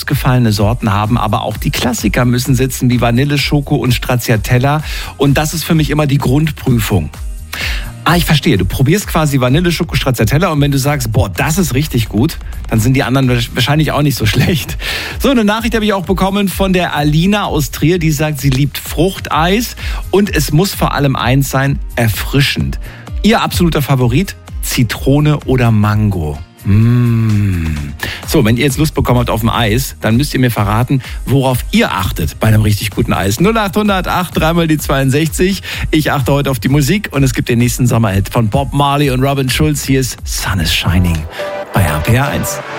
ausgefallene Sorten haben, aber auch die Klassiker müssen sitzen, wie Vanille, Schoko und Stracciatella. Und das ist für mich immer die Grundprüfung. Ich verstehe. Du probierst quasi Vanille, Schoko, Stracciatella und wenn du sagst, boah, das ist richtig gut, dann sind die anderen wahrscheinlich auch nicht so schlecht. So, eine Nachricht habe ich auch bekommen von der Alina aus Trier, die sagt, sie liebt Fruchteis und es muss vor allem eins sein, erfrischend. Ihr absoluter Favorit? Zitrone oder Mango? So, wenn ihr jetzt Lust bekommen habt auf ein Eis, dann müsst ihr mir verraten, worauf ihr achtet bei einem richtig guten Eis. 0800 8 3 die 62. Ich achte heute auf die Musik und es gibt den nächsten Sommerhit von Bob Marley und Robin Schulz. Hier ist Sun is Shining bei RPR 1.